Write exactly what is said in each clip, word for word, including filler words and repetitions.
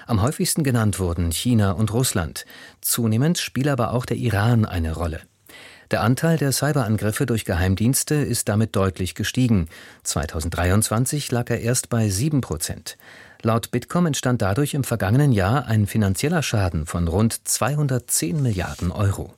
Am häufigsten genannt wurden China und Russland. Zunehmend spiele aber auch der Iran eine Rolle. Der Anteil der Cyberangriffe durch Geheimdienste ist damit deutlich gestiegen. zweitausenddreiundzwanzig lag er erst bei sieben Prozent. Laut Bitkom entstand dadurch im vergangenen Jahr ein finanzieller Schaden von rund zweihundertzehn Milliarden Euro.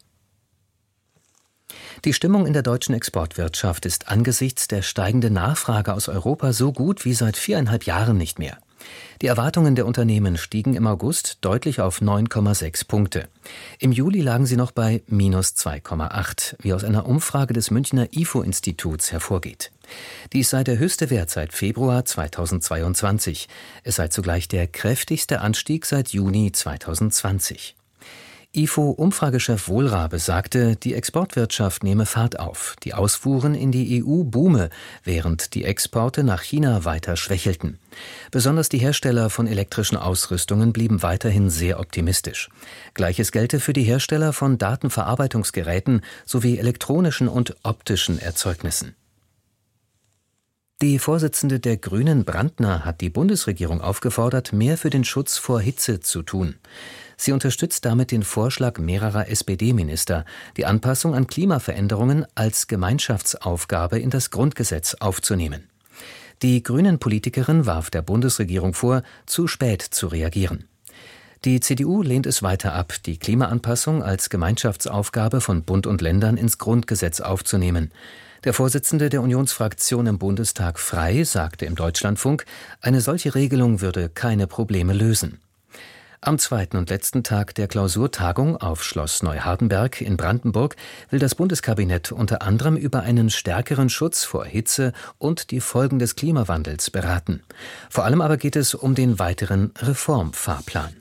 Die Stimmung in der deutschen Exportwirtschaft ist angesichts der steigenden Nachfrage aus Europa so gut wie seit viereinhalb Jahren nicht mehr. Die Erwartungen der Unternehmen stiegen im August deutlich auf neun Komma sechs Punkte. Im Juli lagen sie noch bei minus zwei Komma acht, wie aus einer Umfrage des Münchner I F O-Instituts hervorgeht. Dies sei der höchste Wert seit Februar zweitausendzweiundzwanzig. Es sei zugleich der kräftigste Anstieg seit Juni zweitausendzwanzig. I F O-Umfragechef Wohlrabe sagte, die Exportwirtschaft nehme Fahrt auf. Die Ausfuhren in die E U boome, während die Exporte nach China weiter schwächelten. Besonders die Hersteller von elektrischen Ausrüstungen blieben weiterhin sehr optimistisch. Gleiches gelte für die Hersteller von Datenverarbeitungsgeräten sowie elektronischen und optischen Erzeugnissen. Die Vorsitzende der Grünen, Brandner, hat die Bundesregierung aufgefordert, mehr für den Schutz vor Hitze zu tun. Sie unterstützt damit den Vorschlag mehrerer S P D-Minister, die Anpassung an Klimaveränderungen als Gemeinschaftsaufgabe in das Grundgesetz aufzunehmen. Die Grünen-Politikerin warf der Bundesregierung vor, zu spät zu reagieren. Die C D U lehnt es weiter ab, die Klimaanpassung als Gemeinschaftsaufgabe von Bund und Ländern ins Grundgesetz aufzunehmen. Der Vorsitzende der Unionsfraktion im Bundestag Frey sagte im Deutschlandfunk, eine solche Regelung würde keine Probleme lösen. Am zweiten und letzten Tag der Klausurtagung auf Schloss Neuhardenberg in Brandenburg will das Bundeskabinett unter anderem über einen stärkeren Schutz vor Hitze und die Folgen des Klimawandels beraten. Vor allem aber geht es um den weiteren Reformfahrplan.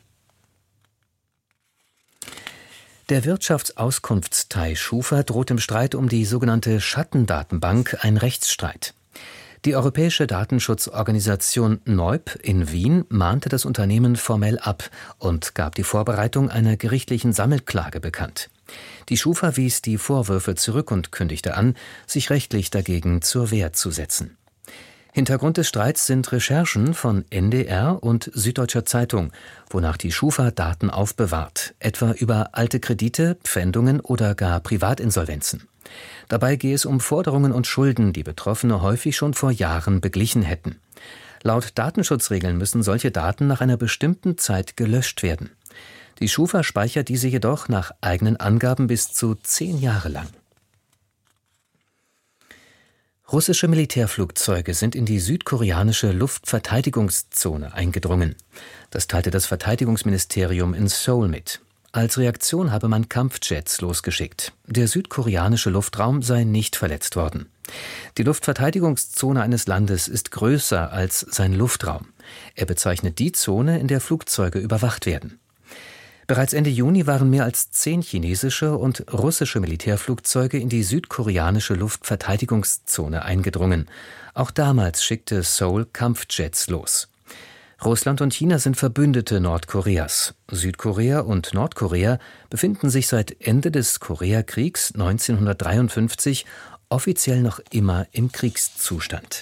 Der Wirtschaftsauskunftsteil Schufa droht im Streit um die sogenannte Schattendatenbank ein Rechtsstreit. Die europäische Datenschutzorganisation N O I P in Wien mahnte das Unternehmen formell ab und gab die Vorbereitung einer gerichtlichen Sammelklage bekannt. Die Schufa wies die Vorwürfe zurück und kündigte an, sich rechtlich dagegen zur Wehr zu setzen. Hintergrund des Streits sind Recherchen von N D R und Süddeutscher Zeitung, wonach die Schufa Daten aufbewahrt, etwa über alte Kredite, Pfändungen oder gar Privatinsolvenzen. Dabei gehe es um Forderungen und Schulden, die Betroffene häufig schon vor Jahren beglichen hätten. Laut Datenschutzregeln müssen solche Daten nach einer bestimmten Zeit gelöscht werden. Die Schufa speichert diese jedoch nach eigenen Angaben bis zu zehn Jahre lang. Russische Militärflugzeuge sind in die südkoreanische Luftverteidigungszone eingedrungen. Das teilte das Verteidigungsministerium in Seoul mit. Als Reaktion habe man Kampfjets losgeschickt. Der südkoreanische Luftraum sei nicht verletzt worden. Die Luftverteidigungszone eines Landes ist größer als sein Luftraum. Er bezeichnet die Zone, in der Flugzeuge überwacht werden. Bereits Ende Juni waren mehr als zehn chinesische und russische Militärflugzeuge in die südkoreanische Luftverteidigungszone eingedrungen. Auch damals schickte Seoul Kampfjets los. Russland und China sind Verbündete Nordkoreas. Südkorea und Nordkorea befinden sich seit Ende des Koreakriegs neunzehnhundertdreiundfünfzig offiziell noch immer im Kriegszustand.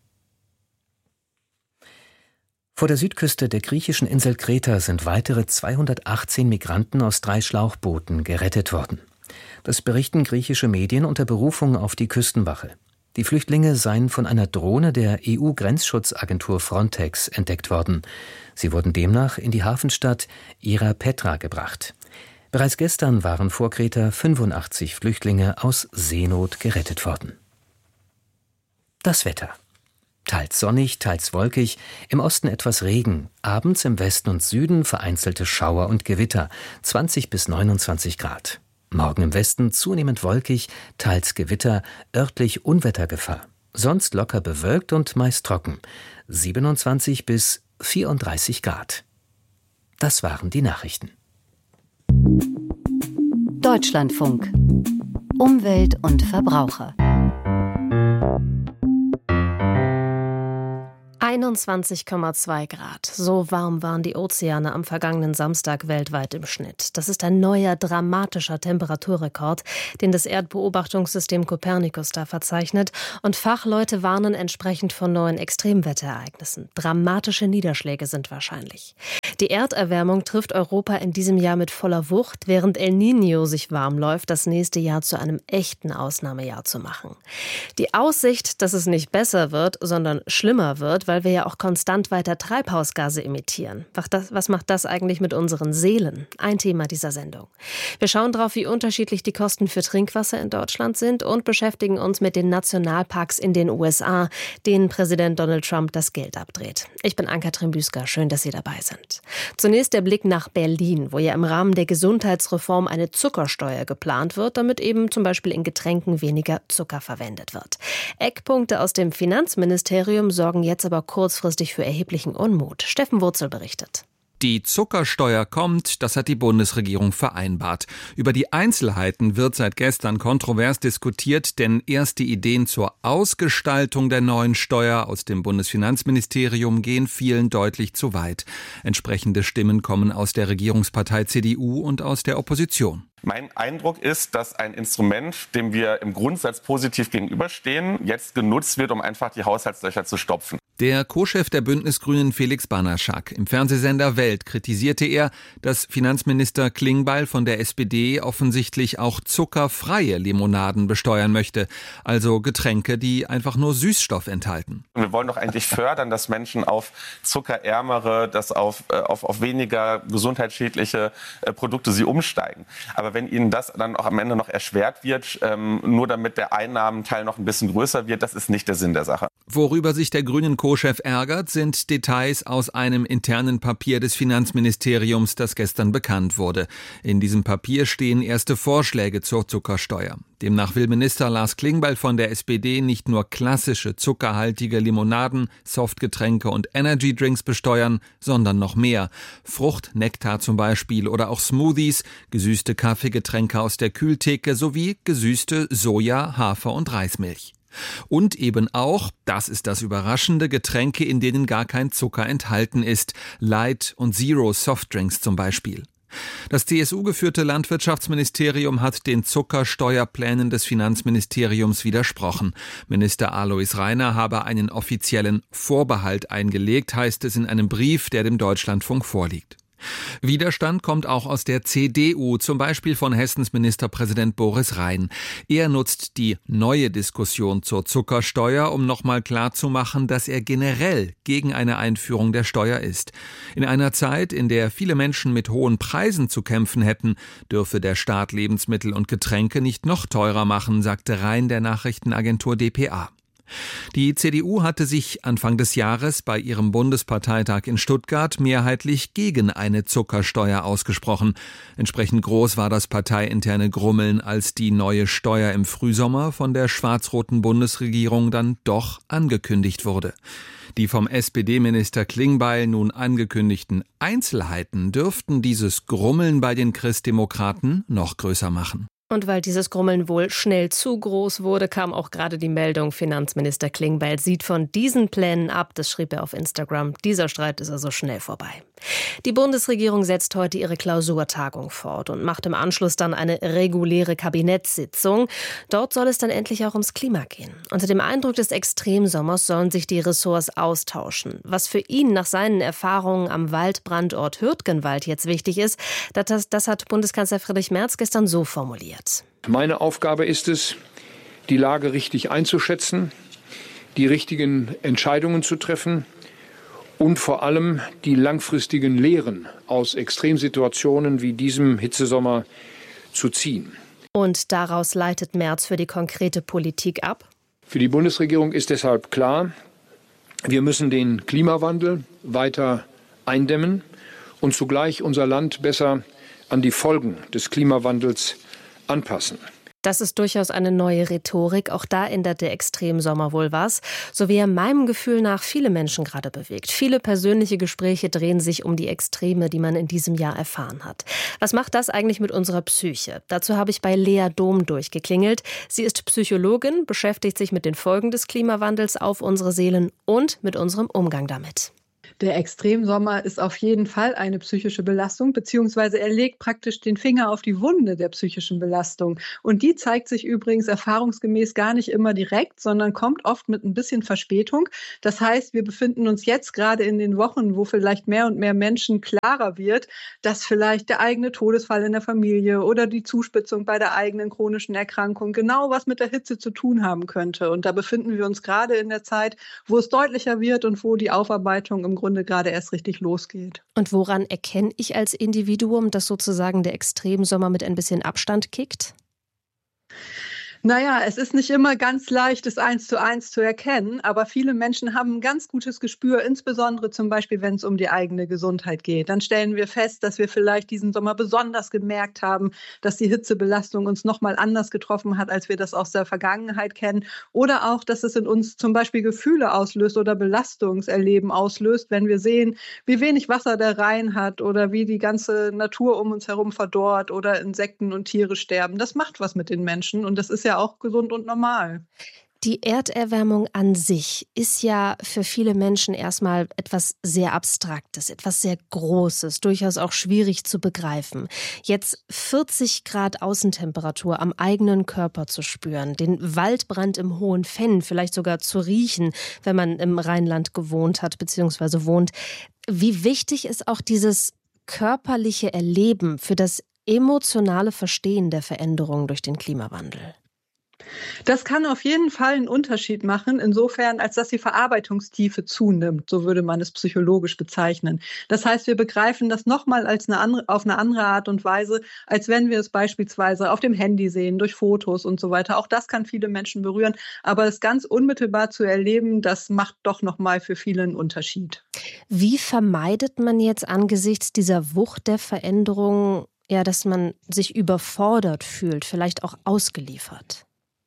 Vor der Südküste der griechischen Insel Kreta sind weitere zweihundertachtzehn Migranten aus drei Schlauchbooten gerettet worden. Das berichten griechische Medien unter Berufung auf die Küstenwache. Die Flüchtlinge seien von einer Drohne der E U-Grenzschutzagentur Frontex entdeckt worden. Sie wurden demnach in die Hafenstadt Ierapetra gebracht. Bereits gestern waren vor Kreta fünfundachtzig Flüchtlinge aus Seenot gerettet worden. Das Wetter. Teils sonnig, teils wolkig, im Osten etwas Regen, abends im Westen und Süden vereinzelte Schauer und Gewitter, zwanzig bis neunundzwanzig Grad. Morgen im Westen zunehmend wolkig, teils Gewitter, örtlich Unwettergefahr. Sonst locker bewölkt und meist trocken, siebenundzwanzig bis vierunddreißig Grad. Das waren die Nachrichten. Deutschlandfunk. Umwelt und Verbraucher. einundzwanzig Komma zwei Grad. So warm waren die Ozeane am vergangenen Samstag weltweit im Schnitt. Das ist ein neuer, dramatischer Temperaturrekord, den das Erdbeobachtungssystem Copernicus da verzeichnet. Und Fachleute warnen entsprechend von neuen Extremwetterereignissen. Dramatische Niederschläge sind wahrscheinlich. Die Erderwärmung trifft Europa in diesem Jahr mit voller Wucht, während El Niño sich warm läuft, das nächste Jahr zu einem echten Ausnahmejahr zu machen. Die Aussicht, dass es nicht besser wird, sondern schlimmer wird, weil wir ja auch konstant weiter Treibhausgase emittieren. Was macht das eigentlich mit unseren Seelen? Ein Thema dieser Sendung. Wir schauen darauf, wie unterschiedlich die Kosten für Trinkwasser in Deutschland sind und beschäftigen uns mit den Nationalparks in den U S A, denen Präsident Donald Trump das Geld abdreht. Ich bin Ann-Kathrin Büsker, schön, dass Sie dabei sind. Zunächst der Blick nach Berlin, wo ja im Rahmen der Gesundheitsreform eine Zuckersteuer geplant wird, damit eben zum Beispiel in Getränken weniger Zucker verwendet wird. Eckpunkte aus dem Finanzministerium sorgen jetzt aber kurzfristig für erheblichen Unmut. Steffen Wurzel berichtet. Die Zuckersteuer kommt, das hat die Bundesregierung vereinbart. Über die Einzelheiten wird seit gestern kontrovers diskutiert, denn erste Ideen zur Ausgestaltung der neuen Steuer aus dem Bundesfinanzministerium gehen vielen deutlich zu weit. Entsprechende Stimmen kommen aus der Regierungspartei C D U und aus der Opposition. Mein Eindruck ist, dass ein Instrument, dem wir im Grundsatz positiv gegenüberstehen, jetzt genutzt wird, um einfach die Haushaltslöcher zu stopfen. Der Co-Chef der Bündnisgrünen Felix Banaschak. Im Fernsehsender Welt kritisierte er, dass Finanzminister Klingbeil von der S P D offensichtlich auch zuckerfreie Limonaden besteuern möchte. Also Getränke, die einfach nur Süßstoff enthalten. Wir wollen doch eigentlich fördern, dass Menschen auf zuckerärmere, dass auf, auf, auf weniger gesundheitsschädliche Produkte sie umsteigen. Aber wenn ihnen das dann auch am Ende noch erschwert wird, ähm, nur damit der Einnahmenteil noch ein bisschen größer wird, das ist nicht der Sinn der Sache. Worüber sich der grünen Co-Chef ärgert, sind Details aus einem internen Papier des Finanzministeriums, das gestern bekannt wurde. In diesem Papier stehen erste Vorschläge zur Zuckersteuer. Demnach will Minister Lars Klingbeil von der S P D nicht nur klassische zuckerhaltige Limonaden, Softgetränke und Energydrinks besteuern, sondern noch mehr. Frucht, Nektar zum Beispiel oder auch Smoothies, gesüßte Kaffeegetränke aus der Kühltheke sowie gesüßte Soja-, Hafer- und Reismilch. Und eben auch, das ist das Überraschende, Getränke, in denen gar kein Zucker enthalten ist. Light- und Zero-Softdrinks zum Beispiel. Das C S U-geführte Landwirtschaftsministerium hat den Zuckersteuerplänen des Finanzministeriums widersprochen. Minister Alois Rainer habe einen offiziellen Vorbehalt eingelegt, heißt es in einem Brief, der dem Deutschlandfunk vorliegt. Widerstand kommt auch aus der C D U, zum Beispiel von Hessens Ministerpräsident Boris Rhein. Er nutzt die neue Diskussion zur Zuckersteuer, um nochmal klarzumachen, dass er generell gegen eine Einführung der Steuer ist. In einer Zeit, in der viele Menschen mit hohen Preisen zu kämpfen hätten, dürfe der Staat Lebensmittel und Getränke nicht noch teurer machen, sagte Rhein der Nachrichtenagentur D P A. Die C D U hatte sich Anfang des Jahres bei ihrem Bundesparteitag in Stuttgart mehrheitlich gegen eine Zuckersteuer ausgesprochen. Entsprechend groß war das parteiinterne Grummeln, als die neue Steuer im Frühsommer von der schwarz-roten Bundesregierung dann doch angekündigt wurde. Die vom S P D-Minister Klingbeil nun angekündigten Einzelheiten dürften dieses Grummeln bei den Christdemokraten noch größer machen. Und weil dieses Grummeln wohl schnell zu groß wurde, kam auch gerade die Meldung, Finanzminister Klingbeil sieht von diesen Plänen ab. Das schrieb er auf Instagram. Dieser Streit ist also schnell vorbei. Die Bundesregierung setzt heute ihre Klausurtagung fort und macht im Anschluss dann eine reguläre Kabinettssitzung. Dort soll es dann endlich auch ums Klima gehen. Unter dem Eindruck des Extremsommers sollen sich die Ressorts austauschen. Was für ihn nach seinen Erfahrungen am Waldbrandort Hürtgenwald jetzt wichtig ist, das, das hat Bundeskanzler Friedrich Merz gestern so formuliert. Meine Aufgabe ist es, die Lage richtig einzuschätzen, die richtigen Entscheidungen zu treffen und vor allem die langfristigen Lehren aus Extremsituationen wie diesem Hitzesommer zu ziehen. Und daraus leitet Merz für die konkrete Politik ab? Für die Bundesregierung ist deshalb klar, wir müssen den Klimawandel weiter eindämmen und zugleich unser Land besser an die Folgen des Klimawandels anpassen. Das ist durchaus eine neue Rhetorik. Auch da ändert der Extremsommer wohl was. So wie er meinem Gefühl nach viele Menschen gerade bewegt. Viele persönliche Gespräche drehen sich um die Extreme, die man in diesem Jahr erfahren hat. Was macht das eigentlich mit unserer Psyche? Dazu habe ich bei Lea Dom durchgeklingelt. Sie ist Psychologin, beschäftigt sich mit den Folgen des Klimawandels auf unsere Seelen und mit unserem Umgang damit. Der Extremsommer ist auf jeden Fall eine psychische Belastung, beziehungsweise er legt praktisch den Finger auf die Wunde der psychischen Belastung. Und die zeigt sich übrigens erfahrungsgemäß gar nicht immer direkt, sondern kommt oft mit ein bisschen Verspätung. Das heißt, wir befinden uns jetzt gerade in den Wochen, wo vielleicht mehr und mehr Menschen klarer wird, dass vielleicht der eigene Todesfall in der Familie oder die Zuspitzung bei der eigenen chronischen Erkrankung genau was mit der Hitze zu tun haben könnte. Und da befinden wir uns gerade in der Zeit, wo es deutlicher wird und wo die Aufarbeitung im Grunde gerade erst richtig losgeht. Und woran erkenne ich als Individuum, dass sozusagen der Extremsommer mit ein bisschen Abstand kickt? Naja, es ist nicht immer ganz leicht, es eins zu eins zu erkennen, aber viele Menschen haben ein ganz gutes Gespür, insbesondere zum Beispiel, wenn es um die eigene Gesundheit geht. Dann stellen wir fest, dass wir vielleicht diesen Sommer besonders gemerkt haben, dass die Hitzebelastung uns noch mal anders getroffen hat, als wir das aus der Vergangenheit kennen. Oder auch, dass es in uns zum Beispiel Gefühle auslöst oder Belastungserleben auslöst, wenn wir sehen, wie wenig Wasser der Rhein hat oder wie die ganze Natur um uns herum verdorrt oder Insekten und Tiere sterben. Das macht was mit den Menschen und das ist ja auch gesund und normal. Die Erderwärmung an sich ist ja für viele Menschen erstmal etwas sehr Abstraktes, etwas sehr Großes, durchaus auch schwierig zu begreifen. Jetzt vierzig Grad Außentemperatur am eigenen Körper zu spüren, den Waldbrand im Hohen Fenn vielleicht sogar zu riechen, wenn man im Rheinland gewohnt hat bzw. wohnt. Wie wichtig ist auch dieses körperliche Erleben für das emotionale Verstehen der Veränderungen durch den Klimawandel? Das kann auf jeden Fall einen Unterschied machen, insofern, als dass die Verarbeitungstiefe zunimmt, so würde man es psychologisch bezeichnen. Das heißt, wir begreifen das nochmal als eine andere, auf eine andere Art und Weise, als wenn wir es beispielsweise auf dem Handy sehen, durch Fotos und so weiter. Auch das kann viele Menschen berühren, aber es ganz unmittelbar zu erleben, das macht doch nochmal für viele einen Unterschied. Wie vermeidet man jetzt angesichts dieser Wucht der Veränderungen, ja, dass man sich überfordert fühlt, vielleicht auch ausgeliefert?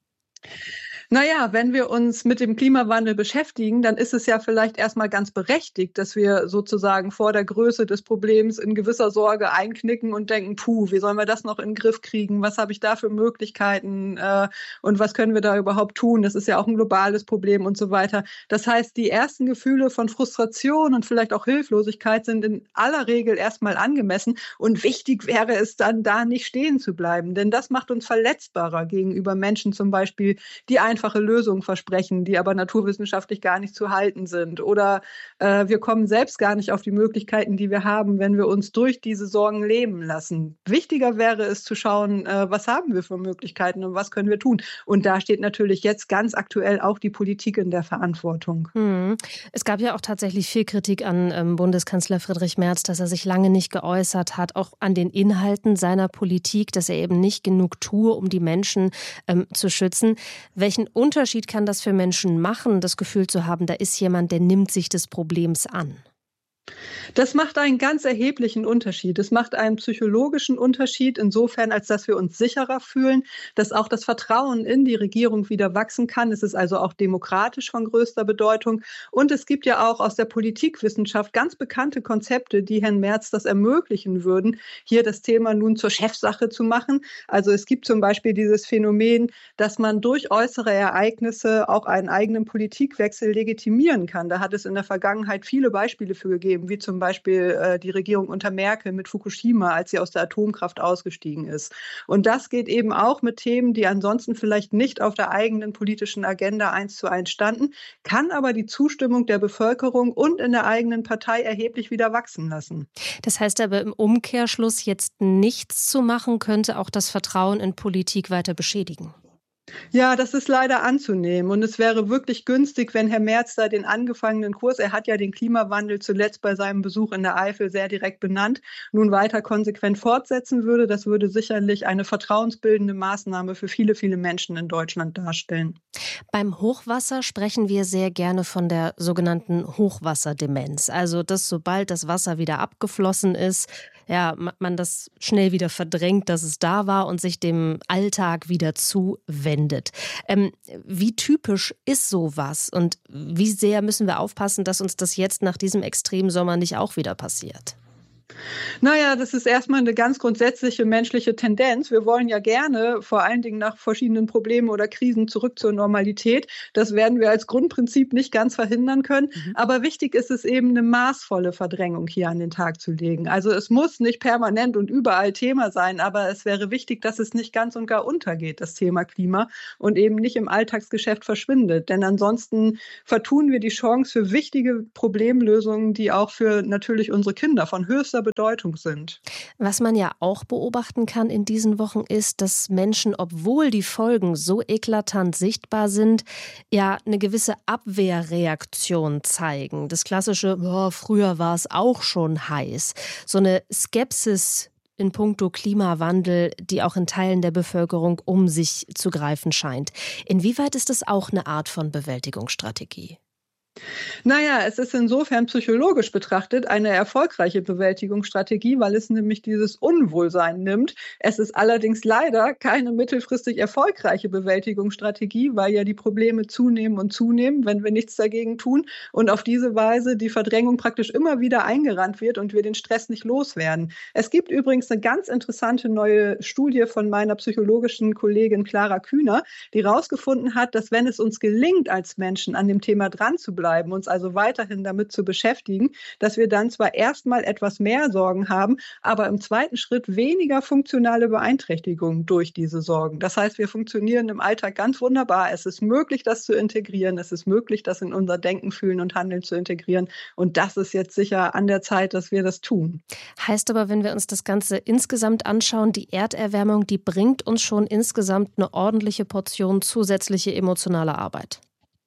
Naja, wenn wir uns mit dem Klimawandel beschäftigen, dann ist es ja vielleicht erstmal ganz berechtigt, dass wir sozusagen vor der Größe des Problems in gewisser Sorge einknicken und denken, puh, wie sollen wir das noch in den Griff kriegen? Was habe ich da für Möglichkeiten äh, und was können wir da überhaupt tun? Das ist ja auch ein globales Problem und so weiter. Das heißt, die ersten Gefühle von Frustration und vielleicht auch Hilflosigkeit sind in aller Regel erstmal angemessen und wichtig wäre es dann, da nicht stehen zu bleiben, denn das macht uns verletzbarer gegenüber Menschen zum Beispiel, die einfach einfache Lösungen versprechen, die aber naturwissenschaftlich gar nicht zu halten sind. Oder äh, wir kommen selbst gar nicht auf die Möglichkeiten, die wir haben, wenn wir uns durch diese Sorgen lähmen lassen. Wichtiger wäre es zu schauen, äh, was haben wir für Möglichkeiten und was können wir tun. Und da steht natürlich jetzt ganz aktuell auch die Politik in der Verantwortung. Hm. Es gab ja auch tatsächlich viel Kritik an ähm, Bundeskanzler Friedrich Merz, dass er sich lange nicht geäußert hat, auch an den Inhalten seiner Politik, dass er eben nicht genug tue, um die Menschen ähm, zu schützen. Welchen Unterschied kann das für Menschen machen, das Gefühl zu haben, da ist jemand, der nimmt sich des Problems an? Das macht einen ganz erheblichen Unterschied. Es macht einen psychologischen Unterschied insofern, als dass wir uns sicherer fühlen, dass auch das Vertrauen in die Regierung wieder wachsen kann. Es ist also auch demokratisch von größter Bedeutung. Und es gibt ja auch aus der Politikwissenschaft ganz bekannte Konzepte, die Herrn Merz das ermöglichen würden, hier das Thema nun zur Chefsache zu machen. Also es gibt zum Beispiel dieses Phänomen, dass man durch äußere Ereignisse auch einen eigenen Politikwechsel legitimieren kann. Da hat es in der Vergangenheit viele Beispiele für gegeben, wie zum Beispiel äh, die Regierung unter Merkel mit Fukushima, als sie aus der Atomkraft ausgestiegen ist. Und das geht eben auch mit Themen, die ansonsten vielleicht nicht auf der eigenen politischen Agenda eins zu eins standen, kann aber die Zustimmung der Bevölkerung und in der eigenen Partei erheblich wieder wachsen lassen. Das heißt aber im Umkehrschluss, jetzt nichts zu machen, könnte auch das Vertrauen in Politik weiter beschädigen. Ja, das ist leider anzunehmen. Und es wäre wirklich günstig, wenn Herr Merz da den angefangenen Kurs, er hat ja den Klimawandel zuletzt bei seinem Besuch in der Eifel sehr direkt benannt, nun weiter konsequent fortsetzen würde. Das würde sicherlich eine vertrauensbildende Maßnahme für viele, viele Menschen in Deutschland darstellen. Beim Hochwasser sprechen wir sehr gerne von der sogenannten Hochwasserdemenz. Also, dass sobald das Wasser wieder abgeflossen ist, ja, man das schnell wieder verdrängt, dass es da war und sich dem Alltag wieder zuwendet. Ähm, wie typisch ist sowas und wie sehr müssen wir aufpassen, dass uns das jetzt nach diesem Extremsommer nicht auch wieder passiert? Naja, das ist erstmal eine ganz grundsätzliche menschliche Tendenz. Wir wollen ja gerne vor allen Dingen nach verschiedenen Problemen oder Krisen zurück zur Normalität. Das werden wir als Grundprinzip nicht ganz verhindern können. Mhm. Aber wichtig ist es eben, eine maßvolle Verdrängung hier an den Tag zu legen. Also es muss nicht permanent und überall Thema sein, aber es wäre wichtig, dass es nicht ganz und gar untergeht, das Thema Klima, und eben nicht im Alltagsgeschäft verschwindet. Denn ansonsten vertun wir die Chance für wichtige Problemlösungen, die auch für natürlich unsere Kinder von höchster Bedeutung sind. Was man ja auch beobachten kann in diesen Wochen ist, dass Menschen, obwohl die Folgen so eklatant sichtbar sind, ja eine gewisse Abwehrreaktion zeigen. Das klassische, oh, früher war es auch schon heiß. So eine Skepsis in puncto Klimawandel, die auch in Teilen der Bevölkerung um sich zu greifen scheint. Inwieweit ist das auch eine Art von Bewältigungsstrategie? Naja, es ist insofern psychologisch betrachtet eine erfolgreiche Bewältigungsstrategie, weil es nämlich dieses Unwohlsein nimmt. Es ist allerdings leider keine mittelfristig erfolgreiche Bewältigungsstrategie, weil ja die Probleme zunehmen und zunehmen, wenn wir nichts dagegen tun und auf diese Weise die Verdrängung praktisch immer wieder eingerannt wird und wir den Stress nicht loswerden. Es gibt übrigens eine ganz interessante neue Studie von meiner psychologischen Kollegin Clara Kühner, die herausgefunden hat, dass wenn es uns gelingt, als Menschen an dem Thema dran zu bleiben, bleiben, uns also weiterhin damit zu beschäftigen, dass wir dann zwar erstmal etwas mehr Sorgen haben, aber im zweiten Schritt weniger funktionale Beeinträchtigungen durch diese Sorgen. Das heißt, wir funktionieren im Alltag ganz wunderbar. Es ist möglich, das zu integrieren. Es ist möglich, das in unser Denken, Fühlen und Handeln zu integrieren. Und das ist jetzt sicher an der Zeit, dass wir das tun. Heißt aber, wenn wir uns das Ganze insgesamt anschauen, die Erderwärmung, die bringt uns schon insgesamt eine ordentliche Portion zusätzliche emotionale Arbeit.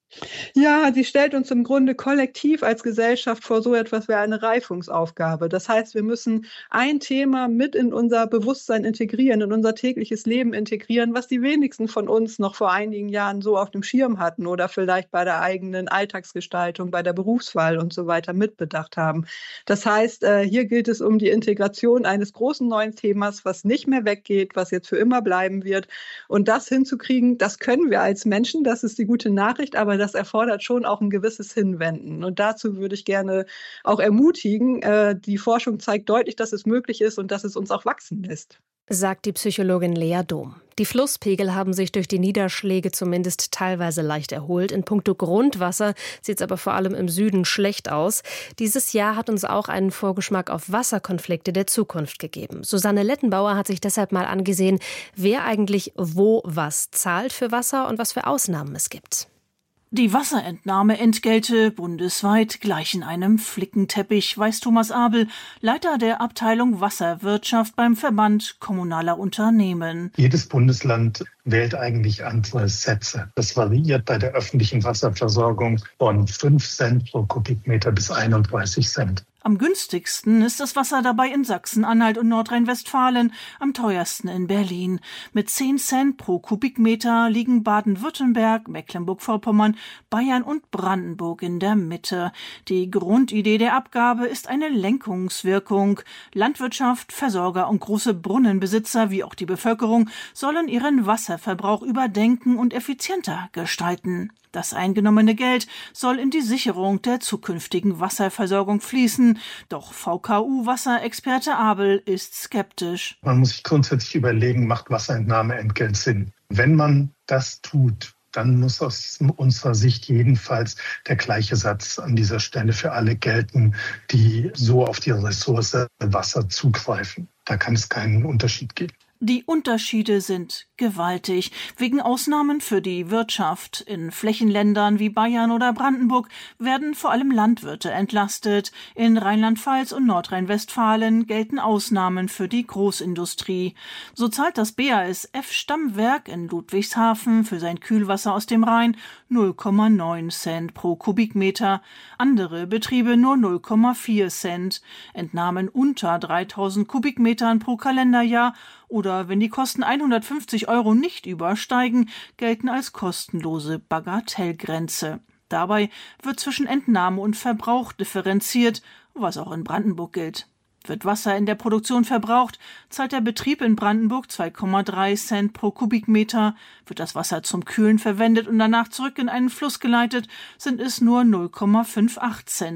Ja, die stellt uns im Grunde kollektiv als Gesellschaft vor so etwas wie eine Reifungsaufgabe. Das heißt, wir müssen ein Thema mit in unser Bewusstsein integrieren, in unser tägliches Leben integrieren, was die wenigsten von uns noch vor einigen Jahren so auf dem Schirm hatten oder vielleicht bei der eigenen Alltagsgestaltung, bei der Berufswahl und so weiter mitbedacht haben. Das heißt, hier gilt es um die Integration eines großen neuen Themas, was nicht mehr weggeht, was jetzt für immer bleiben wird. Und das hinzukriegen, das können wir als Menschen, das ist die gute Nachricht, aber das erfordert schon auch ein gewisses Hinwenden. Und dazu würde ich gerne auch ermutigen. Die Forschung zeigt deutlich, dass es möglich ist und dass es uns auch wachsen lässt. Sagt die Psychologin Lea Dom. Die Flusspegel haben sich durch die Niederschläge zumindest teilweise leicht erholt. In puncto Grundwasser sieht es aber vor allem im Süden schlecht aus. Dieses Jahr hat uns auch einen Vorgeschmack auf Wasserkonflikte der Zukunft gegeben. Susanne Lettenbauer hat sich deshalb mal angesehen, wer eigentlich wo was zahlt für Wasser und was für Ausnahmen es gibt. Die Wasserentnahmeentgelte bundesweit gleichen einem Flickenteppich, weiß Thomas Abel, Leiter der Abteilung Wasserwirtschaft beim Verband Kommunaler Unternehmen. Jedes Bundesland wählt eigentlich andere Sätze. Das variiert bei der öffentlichen Wasserversorgung von fünf Cent pro Kubikmeter bis einunddreißig Cent. Am günstigsten ist das Wasser dabei in Sachsen-Anhalt und Nordrhein-Westfalen, am teuersten in Berlin. Mit zehn Cent pro Kubikmeter liegen Baden-Württemberg, Mecklenburg-Vorpommern, Bayern und Brandenburg in der Mitte. Die Grundidee der Abgabe ist eine Lenkungswirkung. Landwirtschaft, Versorger und große Brunnenbesitzer wie auch die Bevölkerung sollen ihren Wasserverbrauch überdenken und effizienter gestalten. Das eingenommene Geld soll in die Sicherung der zukünftigen Wasserversorgung fließen. Doch V K U-Wasserexperte Abel ist skeptisch. Man muss sich grundsätzlich überlegen, macht Wasserentnahmeentgelt Sinn? Wenn man das tut, dann muss aus unserer Sicht jedenfalls der gleiche Satz an dieser Stelle für alle gelten, die so auf die Ressource Wasser zugreifen. Da kann es keinen Unterschied geben. Die Unterschiede sind gewaltig. Wegen Ausnahmen für die Wirtschaft. In Flächenländern wie Bayern oder Brandenburg werden vor allem Landwirte entlastet. In Rheinland-Pfalz und Nordrhein-Westfalen gelten Ausnahmen für die Großindustrie. So zahlt das B A S F-Stammwerk in Ludwigshafen für sein Kühlwasser aus dem Rhein null Komma neun Cent pro Kubikmeter. Andere Betriebe nur null Komma vier Cent. Entnahmen unter dreitausend Kubikmetern pro Kalenderjahr oder wenn die Kosten hundertfünfzig Euro nicht übersteigen, gelten als kostenlose Bagatellgrenze. Dabei wird zwischen Entnahme und Verbrauch differenziert, was auch in Brandenburg gilt. Wird Wasser in der Produktion verbraucht, zahlt der Betrieb in Brandenburg zwei Komma drei Cent pro Kubikmeter. Wird das Wasser zum Kühlen verwendet und danach zurück in einen Fluss geleitet, sind es nur null Komma acht fünf Cent.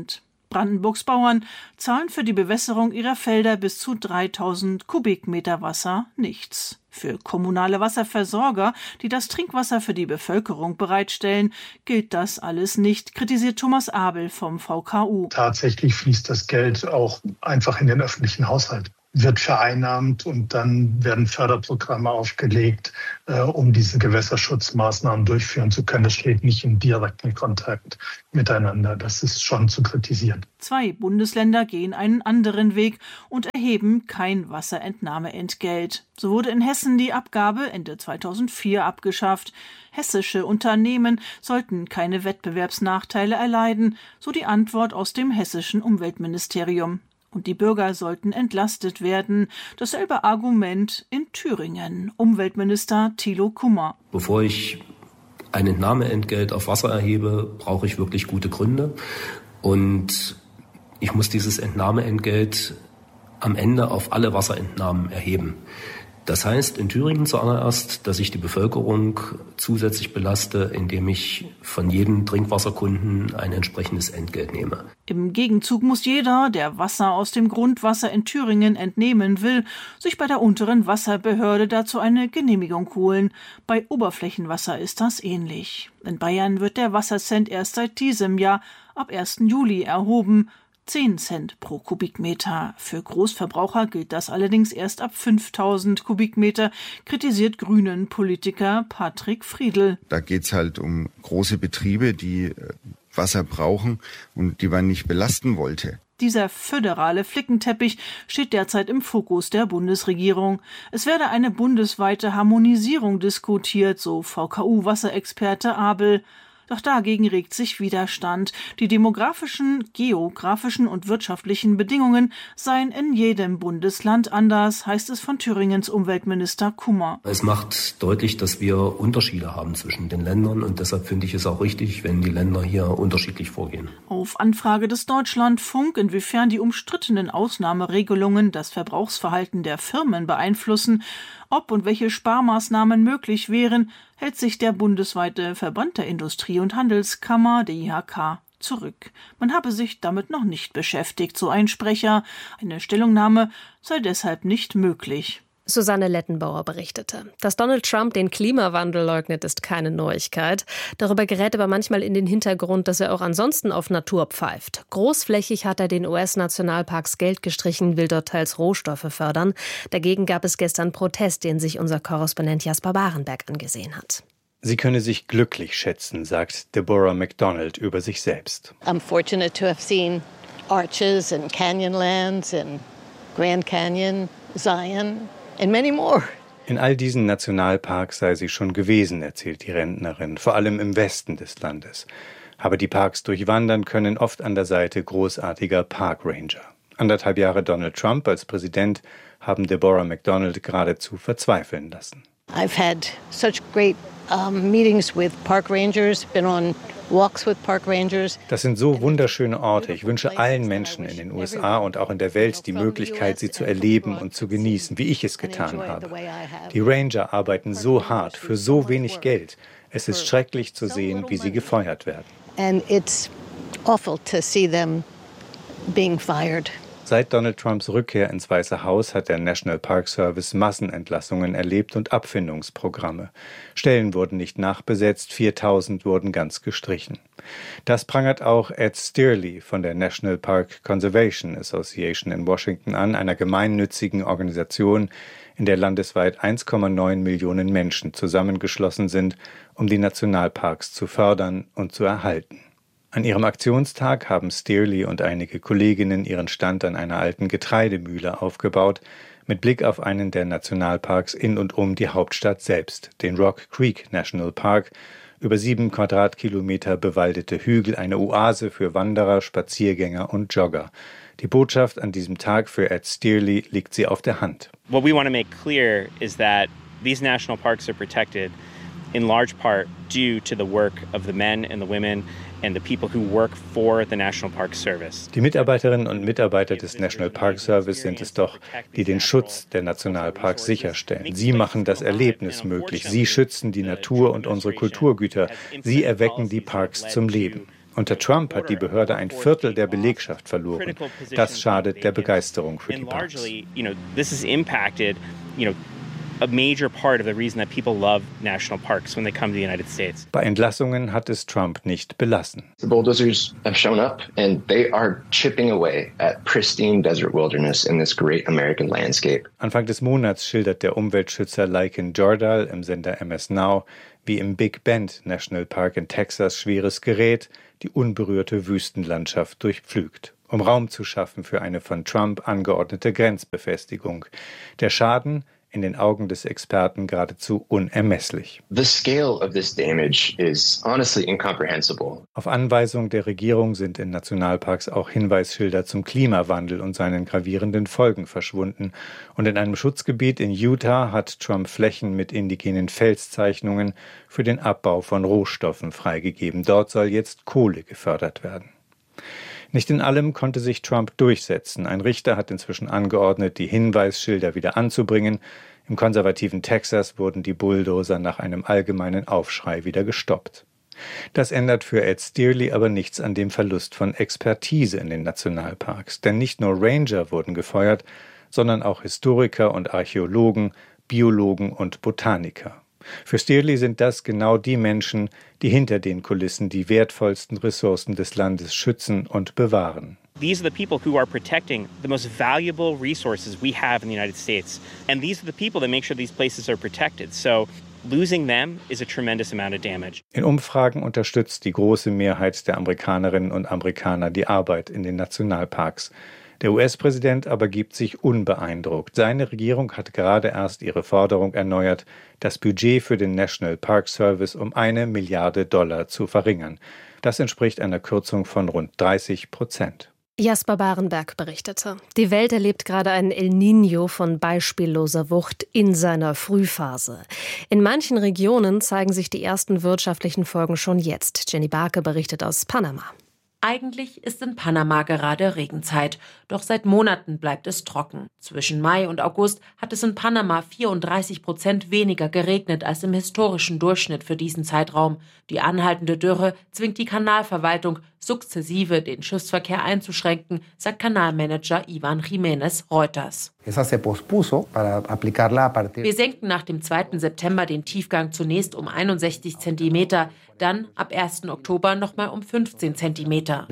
Brandenburgs Bauern zahlen für die Bewässerung ihrer Felder bis zu dreitausend Kubikmeter Wasser nichts. Für kommunale Wasserversorger, die das Trinkwasser für die Bevölkerung bereitstellen, gilt das alles nicht, kritisiert Thomas Abel vom V K U. Tatsächlich fließt das Geld auch einfach in den öffentlichen Haushalt, wird vereinnahmt und dann werden Förderprogramme aufgelegt, äh, um diese Gewässerschutzmaßnahmen durchführen zu können. Das steht nicht in direkten Kontakt miteinander. Das ist schon zu kritisieren. Zwei Bundesländer gehen einen anderen Weg und erheben kein Wasserentnahmeentgelt. So wurde in Hessen die Abgabe Ende zweitausendvier abgeschafft. Hessische Unternehmen sollten keine Wettbewerbsnachteile erleiden, so die Antwort aus dem hessischen Umweltministerium. Und die Bürger sollten entlastet werden. Dasselbe Argument in Thüringen. Umweltminister Thilo Kummer. Bevor ich ein Entnahmeentgelt auf Wasser erhebe, brauche ich wirklich gute Gründe. Und ich muss dieses Entnahmeentgelt am Ende auf alle Wasserentnahmen erheben. Das heißt in Thüringen zuallererst, dass ich die Bevölkerung zusätzlich belaste, indem ich von jedem Trinkwasserkunden ein entsprechendes Entgelt nehme. Im Gegenzug muss jeder, der Wasser aus dem Grundwasser in Thüringen entnehmen will, sich bei der unteren Wasserbehörde dazu eine Genehmigung holen. Bei Oberflächenwasser ist das ähnlich. In Bayern wird der Wassercent erst seit diesem Jahr ab ersten Juli erhoben. zehn Cent pro Kubikmeter. Für Großverbraucher gilt das allerdings erst ab fünftausend Kubikmeter, kritisiert Grünen-Politiker Patrick Friedl. Da geht es halt um große Betriebe, die Wasser brauchen und die man nicht belasten wollte. Dieser föderale Flickenteppich steht derzeit im Fokus der Bundesregierung. Es werde eine bundesweite Harmonisierung diskutiert, so V K U-Wasserexperte Abel. Doch dagegen regt sich Widerstand. Die demografischen, geografischen und wirtschaftlichen Bedingungen seien in jedem Bundesland anders, heißt es von Thüringens Umweltminister Kummer. Es macht deutlich, dass wir Unterschiede haben zwischen den Ländern und deshalb finde ich es auch richtig, wenn die Länder hier unterschiedlich vorgehen. Auf Anfrage des Deutschlandfunk, inwiefern die umstrittenen Ausnahmeregelungen das Verbrauchsverhalten der Firmen beeinflussen, ob und welche Sparmaßnahmen möglich wären, hält sich der bundesweite Verband der Industrie- und Handelskammer, der I H K, zurück. Man habe sich damit noch nicht beschäftigt, so ein Sprecher. Eine Stellungnahme sei deshalb nicht möglich. Susanne Lettenbauer berichtete. Dass Donald Trump den Klimawandel leugnet, ist keine Neuigkeit. Darüber gerät aber manchmal in den Hintergrund, dass er auch ansonsten auf Natur pfeift. Großflächig hat er den U S-Nationalparks Geld gestrichen, will dort teils Rohstoffe fördern. Dagegen gab es gestern Protest, den sich unser Korrespondent Jasper Barenberg angesehen hat. Sie könne sich glücklich schätzen, sagt Deborah McDonald über sich selbst. I'm fortunate to have seen arches and canyonlands and Grand Canyon, Zion and many more. In all diesen Nationalparks sei sie schon gewesen, erzählt die Rentnerin, vor allem im Westen des Landes. Aber die Parks durchwandern können oft an der Seite großartiger Parkranger. Anderthalb Jahre Donald Trump als Präsident haben Deborah McDonald geradezu verzweifeln lassen. I've had such great um, meetings with park rangers, been on walks with park rangers. Das sind so wunderschöne Orte. Ich wünsche allen Menschen in den U S A und auch in der Welt die Möglichkeit, sie zu erleben und zu genießen, wie ich es getan habe. Die Ranger arbeiten so hart für so wenig Geld. Es ist schrecklich zu sehen, wie sie gefeuert werden. And it's awful to see them being fired. Seit Donald Trumps Rückkehr ins Weiße Haus hat der National Park Service Massenentlassungen erlebt und Abfindungsprogramme. Stellen wurden nicht nachbesetzt, viertausend wurden ganz gestrichen. Das prangert auch Ed Stearley von der National Park Conservation Association in Washington an, einer gemeinnützigen Organisation, in der landesweit eins Komma neun Millionen Menschen zusammengeschlossen sind, um die Nationalparks zu fördern und zu erhalten. An ihrem Aktionstag haben Stearley und einige Kolleginnen ihren Stand an einer alten Getreidemühle aufgebaut, mit Blick auf einen der Nationalparks in und um die Hauptstadt selbst, den Rock Creek National Park, über sieben Quadratkilometer bewaldete Hügel, eine Oase für Wanderer, Spaziergänger und Jogger. Die Botschaft an diesem Tag für Ed Stearley liegt sie auf der Hand. What we want to make clear is that these national parks are protected in large part due to the work of the men and the women and the people who work for the National Park Service. Die Mitarbeiterinnen und Mitarbeiter des National Park Service sind es doch, die den Schutz der Nationalparks sicherstellen. Sie machen das Erlebnis möglich. Sie schützen die Natur und unsere Kulturgüter. Sie erwecken die Parks zum Leben. Unter Trump hat die Behörde ein Viertel der Belegschaft verloren. Das schadet der Begeisterung für die Parks. A major part of the reason that people love national parks when they come to the United States. Bei Entlassungen hat es Trump nicht belassen. The bulldozers have shown up and they are chipping away at pristine desert wilderness in this great American landscape. Anfang des Monats schildert der Umweltschützer Lycan Jordal im Sender M S Now, wie im Big Bend National Park in Texas schweres Gerät die unberührte Wüstenlandschaft durchpflügt, um Raum zu schaffen für eine von Trump angeordnete Grenzbefestigung. Der Schaden in den Augen des Experten geradezu unermesslich. The scale of this damage is honestly incomprehensible. Auf Anweisung der Regierung sind in Nationalparks auch Hinweisschilder zum Klimawandel und seinen gravierenden Folgen verschwunden. Und in einem Schutzgebiet in Utah hat Trump Flächen mit indigenen Felszeichnungen für den Abbau von Rohstoffen freigegeben. Dort soll jetzt Kohle gefördert werden. Nicht in allem konnte sich Trump durchsetzen. Ein Richter hat inzwischen angeordnet, die Hinweisschilder wieder anzubringen. Im konservativen Texas wurden die Bulldozer nach einem allgemeinen Aufschrei wieder gestoppt. Das ändert für Ed Steerly aber nichts an dem Verlust von Expertise in den Nationalparks. Denn nicht nur Ranger wurden gefeuert, sondern auch Historiker und Archäologen, Biologen und Botaniker. Für Steerly sind das genau die Menschen, die hinter den Kulissen die wertvollsten Ressourcen des Landes schützen und bewahren. These are the people who are protecting the most valuable resources we have in the United States. And these are the people that make sure these places are protected. So losing them is a tremendous amount of damage. In Umfragen unterstützt die große Mehrheit der Amerikanerinnen und Amerikaner die Arbeit in den Nationalparks. Der U S-Präsident aber gibt sich unbeeindruckt. Seine Regierung hat gerade erst ihre Forderung erneuert, das Budget für den National Park Service um eine Milliarde Dollar zu verringern. Das entspricht einer Kürzung von rund dreißig Prozent. Jasper Barenberg berichtete. Die Welt erlebt gerade einen El Niño von beispielloser Wucht in seiner Frühphase. In manchen Regionen zeigen sich die ersten wirtschaftlichen Folgen schon jetzt. Jenny Barke berichtet aus Panama. Eigentlich ist in Panama gerade Regenzeit, doch seit Monaten bleibt es trocken. Zwischen Mai und August hat es in Panama vierunddreißig Prozent weniger geregnet als im historischen Durchschnitt für diesen Zeitraum. Die anhaltende Dürre zwingt die Kanalverwaltung, sukzessive den Schiffsverkehr einzuschränken, sagt Kanalmanager Ivan Jiménez Reuters. Wir senken nach dem zweiten September den Tiefgang zunächst um einundsechzig Zentimeter, dann ab ersten Oktober nochmal um fünfzehn Zentimeter.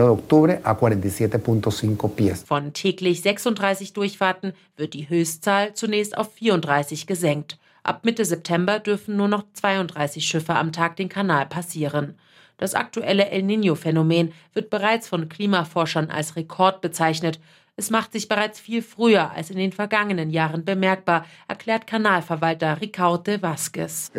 Von täglich sechsunddreißig Durchfahrten wird die Höchstzahl zunächst auf vierunddreißig gesenkt. Ab Mitte September dürfen nur noch zweiunddreißig Schiffe am Tag den Kanal passieren. Das aktuelle El Niño-Phänomen wird bereits von Klimaforschern als Rekord bezeichnet. Es macht sich bereits viel früher als in den vergangenen Jahren bemerkbar, erklärt Kanalverwalter Ricaurte Vázquez.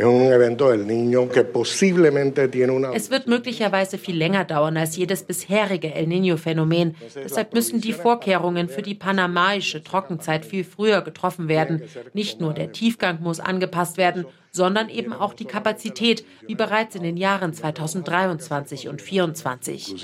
Es wird möglicherweise viel länger dauern als jedes bisherige El Niño-Phänomen. Deshalb müssen die Vorkehrungen für die panamaische Trockenzeit viel früher getroffen werden. Nicht nur der Tiefgang muss angepasst werden, sondern eben auch die Kapazität, wie bereits in den Jahren zweitausenddreiundzwanzig und zweitausendvierundzwanzig.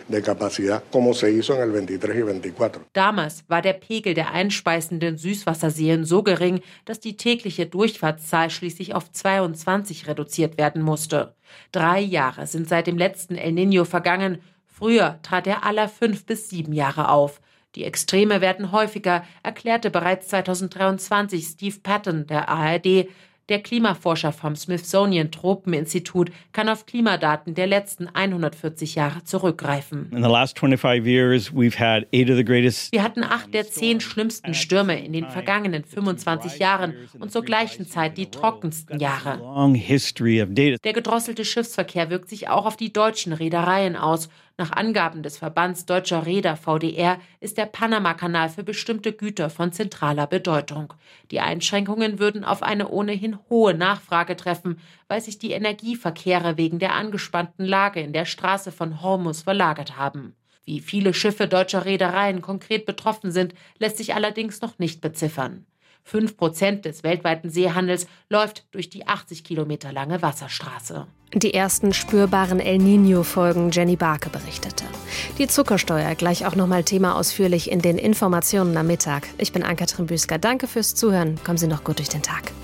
Damals war der Pegel der einspeisenden Süßwasserseen so gering, dass die tägliche Durchfahrtszahl schließlich auf zweiundzwanzig reduziert werden musste. Drei Jahre sind seit dem letzten El Niño vergangen. Früher trat er alle fünf bis sieben Jahre auf. Die Extreme werden häufiger, erklärte bereits zweitausenddreiundzwanzig Steve Patton der A R D. Der Klimaforscher vom Smithsonian Tropeninstitut kann auf Klimadaten der letzten hundertvierzig Jahre zurückgreifen. In the last twenty-five years, we've had eight of the greatest. Wir hatten acht der zehn schlimmsten Stürme in den vergangenen fünfundzwanzig Jahren und zur gleichen Zeit die trockensten Jahre. Der gedrosselte Schiffsverkehr wirkt sich auch auf die deutschen Reedereien aus. Nach Angaben des Verbands Deutscher Reeder V D R ist der Panama-Kanal für bestimmte Güter von zentraler Bedeutung. Die Einschränkungen würden auf eine ohnehin hohe Nachfrage treffen, weil sich die Energieverkehre wegen der angespannten Lage in der Straße von Hormuz verlagert haben. Wie viele Schiffe deutscher Reedereien konkret betroffen sind, lässt sich allerdings noch nicht beziffern. Fünf Prozent des weltweiten Seehandels läuft durch die achtzig Kilometer lange Wasserstraße. Die ersten spürbaren El Niño-Folgen, Jenny Barke berichtete. Die Zuckersteuer, gleich auch nochmal Thema ausführlich in den Informationen am Mittag. Ich bin Ann-Kathrin Büsker. Danke fürs Zuhören. Kommen Sie noch gut durch den Tag.